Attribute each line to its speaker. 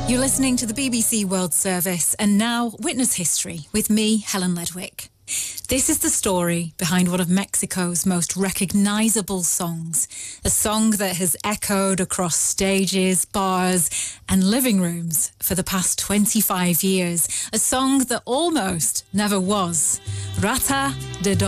Speaker 1: You're listening to the BBC World Service and now Witness History with me, Helen Ledwick. This is the story behind one of Mexico's most recognisable songs, a song that has echoed across stages, bars and living rooms for the past 25 years, a song that almost never was, Rata de